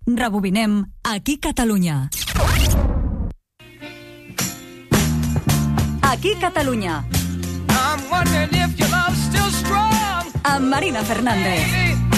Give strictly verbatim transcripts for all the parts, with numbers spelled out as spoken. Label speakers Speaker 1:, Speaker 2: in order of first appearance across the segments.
Speaker 1: Rebobinem Aquí Catalunya. Aquí Catalunya. Amb Marina Fernández.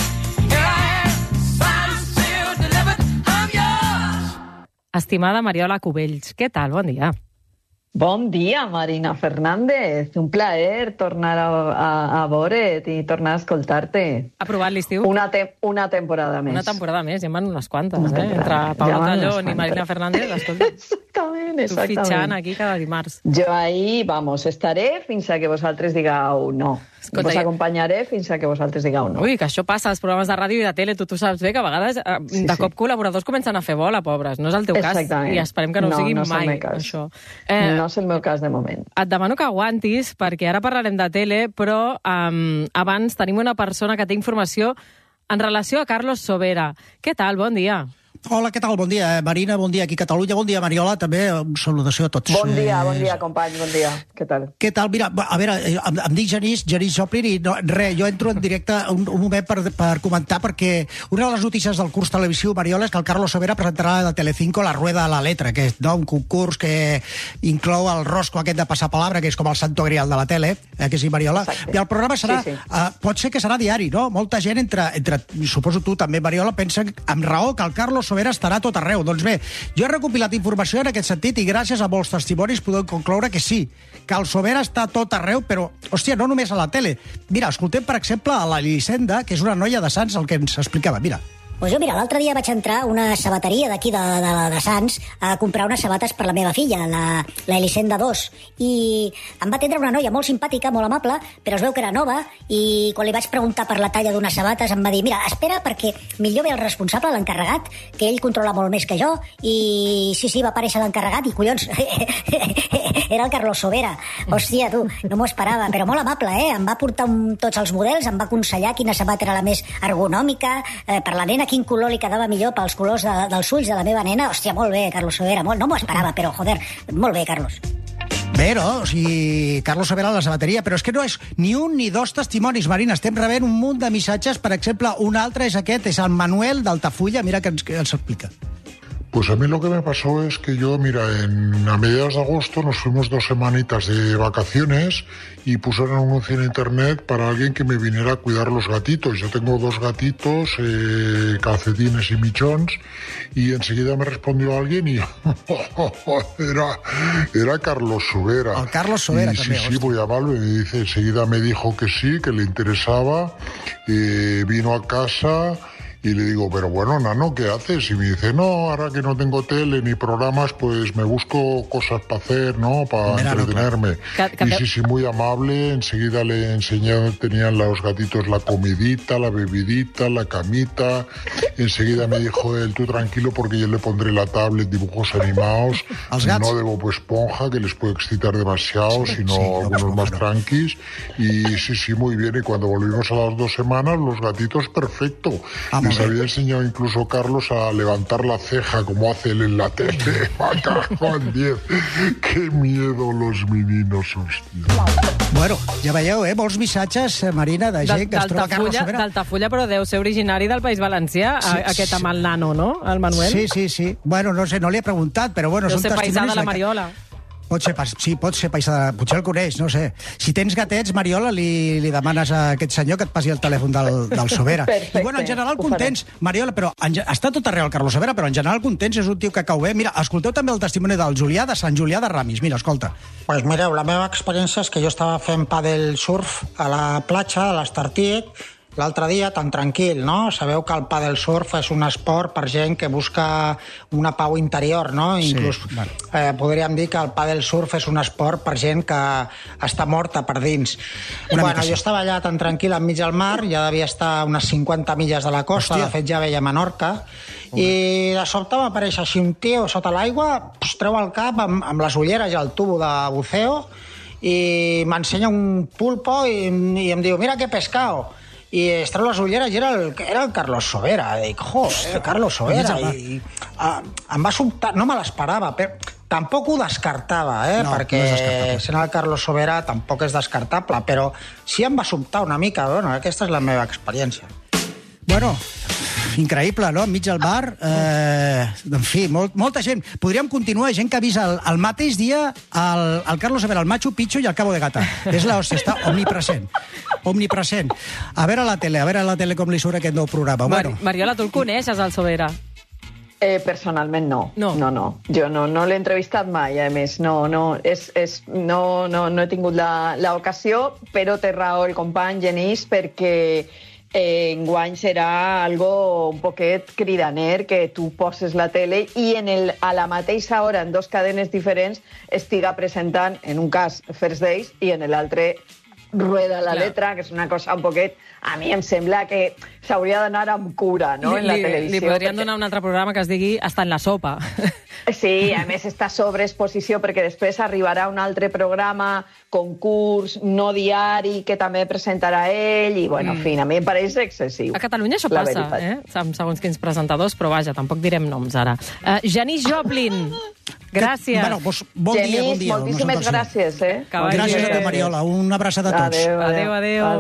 Speaker 2: Estimada Mariola Cubells, què tal? Bon dia.
Speaker 3: Bon dia, Marina Fernández. Un plaer tornar a, a, a veure't i tornar a escoltar-te.
Speaker 2: Ha provat l'estiu?
Speaker 3: Una, te una temporada més.
Speaker 2: Una temporada més, ja en van unes quantes,
Speaker 3: una
Speaker 2: eh? Entre Paula
Speaker 3: ja
Speaker 2: Tallón i Marina Fernández, escolta.
Speaker 3: Exactament, exactament.
Speaker 2: Tu fitxant aquí cada dimarts.
Speaker 3: Jo ahí, vamos, estaré fins a que vosaltres digueu no. Escolta, vos acompanyaré fins a que vosaltres digueu no.
Speaker 2: Ui, que això passa als programes de ràdio i de tele, tu, tu saps bé que a vegades eh,
Speaker 3: sí,
Speaker 2: de cop
Speaker 3: sí.
Speaker 2: col·laboradors comencen a fer bola, pobres. No és el teu cas i esperem que no,
Speaker 3: no
Speaker 2: ho sigui
Speaker 3: no
Speaker 2: mai, això.
Speaker 3: Eh, no és el meu cas de moment.
Speaker 2: Et demano que aguantis, perquè ara parlarem de tele, però um, abans tenim una persona que té informació en relació a Carlos Sobera. Què tal? Bon dia.
Speaker 4: Hola, què tal? Bon dia, Marina, bon dia aquí a Catalunya, bon dia, Mariola, també, una salutació a tots.
Speaker 3: Bon dia, bon dia, company, bon dia, què tal?
Speaker 4: Què tal? Mira, a veure, em, em dic Genís, Genís Joplin, i no, res, jo entro en directe un, un moment per, per comentar, perquè una de les notícies del curs televisiu, Mariola, és que el Carlos Sobera presentarà a Telecinco La Rueda de la Letra, que és no, un concurs que inclou el rosco aquest de passar palabra, que és com el santo grial de la tele, eh, que sí, Mariola? Exacte. I el programa serà, sí, sí. Uh, pot ser que serà diari, no? Molta gent, entre, entre suposo tu també, Mariola, pensa amb raó que el Carlos Sobera estarà tot arreu. Doncs bé, jo he recopilat informació en aquest sentit i gràcies a molts testimonis podem concloure que sí, que el Sobera està tot arreu, però, hòstia, no només a la tele. Mira, escoltem, per exemple, a la Elisenda, que és una noia de Sants, el que ens explicava. Mira.
Speaker 5: Pues jo, mira, l'altre dia vaig entrar a una sabateria d'aquí de, de, de Sants a comprar unes sabates per la meva filla, la, la Elisenda dos, i em va atendre una noia molt simpàtica, molt amable, però es veu que era nova, i quan li vaig preguntar per la talla d'unes sabates em va dir, mira, espera, perquè millor ve el responsable, l'encarregat, que ell controla molt més que jo, i sí, sí, va aparèixer l'encarregat, i collons, era el Carlos Sobera. Hòstia, tu, no m'ho esperava, però molt amable, eh? Em va portar un, tots els models, em va aconsellar quina sabata era la més ergonòmica, eh, per la nena, quin color li quedava millor pels colors de, dels ulls de la meva nena. Hòstia, molt bé, Carlos Sobera, molt, no m'ho esperava, però, joder, molt bé, Carlos.
Speaker 4: Bé, no? O sigui, Carlos Sobera a la sabateria, però és que no és ni un ni dos testimonis, Marina. Estem rebent un munt de missatges. Per exemple, un altre és aquest, és el Manuel d'Altafulla. Mira que ens, que ens explica.
Speaker 6: Pues a mí lo que me pasó es que yo, mira, en, a mediados de agosto nos fuimos dos semanitas de vacaciones y pusieron un anuncio en internet para alguien que me viniera a cuidar los gatitos. Yo tengo dos gatitos, eh, calcetines y michons, y enseguida me respondió alguien y era, era Carlos Sobera.
Speaker 4: El Carlos Sobera
Speaker 6: y,
Speaker 4: también.
Speaker 6: Sí, sí, muy amable. Me dice, enseguida me dijo que sí, que le interesaba, eh, vino a casa. Y le digo, pero bueno, nano, ¿qué haces? Y me dice, no, ahora que no tengo tele ni programas, pues me busco cosas para hacer, ¿no? Para entretenerme. Y sí, sí, muy amable. Enseguida le enseñé dónde tenían los gatitos la comidita, la bebidita, la camita. Enseguida me dijo él, tú tranquilo, porque yo le pondré la tablet, dibujos animados. No de Bob Esponja, que les puede excitar demasiado, sino sí, algunos no, más no. tranquis. Y sí, sí, muy bien. Y cuando volvimos a las dos semanas, los gatitos, perfecto. Vamos. Les había enseñado incluso Carlos a levantar la ceja como hace él en la tele. Juan diez. Qué miedo los meninos, hòstia.
Speaker 4: Bueno, ja veieu, eh? Molts missatges, Marina, de gent que es troba Carlos Sobera.
Speaker 2: D'Altafulla, però deu ser originari del País Valencià, sí, aquest amb el nano, no? El Manuel.
Speaker 4: Sí, sí, sí. Bueno, no sé, no li he preguntat, però bueno,
Speaker 2: deu
Speaker 4: són
Speaker 2: ser
Speaker 4: testimonis...
Speaker 2: paisà de la Mariola.
Speaker 4: Pot ser, sí, pot ser paisà de... Potser el coneix, no sé. Si tens gatets, Mariola, li, li demanes a aquest senyor que et passi el telèfon del, del Sobera.
Speaker 3: Perfecte.
Speaker 4: I bueno, en general contents, Mariola, però en, està tot arreu el Carlos Sobera, però en general contents, és un tio que cau bé. Mira, escolteu també el testimoni del Julià, de Sant Julià de Ramis. Mira, escolta.
Speaker 7: Pues mireu, la meva experiència és que jo estava fent pàdel surf a la platja de l'Estartit, l'altre dia, tan tranquil, no? Sabeu que el pàdel surf és un esport per gent que busca una pau interior, no?
Speaker 4: Sí,
Speaker 7: Inclús
Speaker 4: bueno.
Speaker 7: eh, podríem dir que el pàdel surf és un esport per gent que està morta per dins.
Speaker 4: Una
Speaker 7: bueno, jo estava allà tan tranquil enmig del mar, ja devia estar unes cinquanta milles de la costa, Hòstia. De fet ja veia Menorca, Ui. I de sobte m'apareix així un tio sota l'aigua, pues, treu el cap amb, amb les ulleres i el tubo de buceo i m'ensenya un pulpo i, i em diu, mira que pescado. I es treu les ulleres i era el, era el Carlos Sobera. Dic, joder, Carlos Sobera. I, a, em va sobtar, no me l'esperava, però tampoc ho descartava, eh?
Speaker 4: No,
Speaker 7: perquè
Speaker 4: no
Speaker 7: sent el Carlos Sobera tampoc és descartable, però sí em va sobtar una mica. Bueno, aquesta és la meva experiència.
Speaker 4: Bueno, increïble, no? Enmig del bar. Eh, en fi, molt, molta gent. Podríem continuar, gent que ha vist el, el mateix dia el, el Carlos Sobera, el Machu Picchu i el Cabo de Gata. És la hòstia, està omnipresent. Omnipresent. A veure a la tele, a veure a la tele com li surt aquest nou programa.
Speaker 2: Mar
Speaker 4: Bueno.
Speaker 2: Mariola, tu el coneixes, el Sobera?
Speaker 3: Eh, personalment no.
Speaker 2: No.
Speaker 3: no, no. Jo no, no l'he entrevistat mai, a més. No, no, és, és, no, no, no he tingut l'ocasió, però té raó el company Genís, perquè eh, enguany serà algo un poquet cridaner que tu poses la tele i en el, a la mateixa hora, en dos cadenes diferents, estiga presentant, en un cas, First Days, i en l'altre, Rueda la
Speaker 2: Clar.
Speaker 3: letra, que és una cosa un poquet... A mi em sembla que s'hauria d'anar amb cura, no?,
Speaker 2: Li,
Speaker 3: en la
Speaker 2: li,
Speaker 3: televisió.
Speaker 2: li podrien
Speaker 3: perquè...
Speaker 2: donar un altre programa que es digui Està en la sopa.
Speaker 3: Sí, a més està sobreexposició perquè després arribarà un altre programa, concurs, no diari, que també presentarà ell, i, bueno, en fi, a mi em pareix excessiu.
Speaker 2: A Catalunya això
Speaker 3: la
Speaker 2: passa,
Speaker 3: veritat.
Speaker 2: eh? Amb segons quins presentadors, però vaja, tampoc direm noms ara. Uh, Janis Joplin, gràcies.
Speaker 4: Bueno, doncs, bon dia, bon
Speaker 3: Genís,
Speaker 4: dia.
Speaker 3: moltíssimes
Speaker 4: Nosaltres-
Speaker 3: gràcies, eh?
Speaker 2: Que vagi
Speaker 4: Gràcies a
Speaker 2: bé.
Speaker 4: tu, Mariola. Un abraçada a tots.
Speaker 3: Adéu,
Speaker 2: Adéu, adéu.